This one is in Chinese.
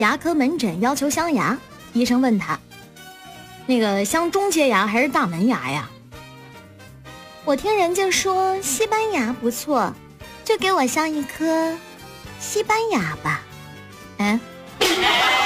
牙科门诊要求镶牙，医生问他，那个镶中阶牙还是大门牙呀？我听人家说西班牙不错，就给我镶一颗西班牙吧。嗯。